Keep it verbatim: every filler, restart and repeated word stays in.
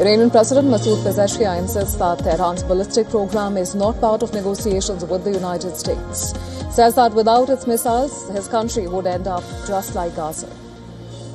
Iranian President Masoud Pezeshkian insists that Tehran's ballistic program is not part of negotiations with the United States. Says that without its missiles, his country would end up just like Gaza.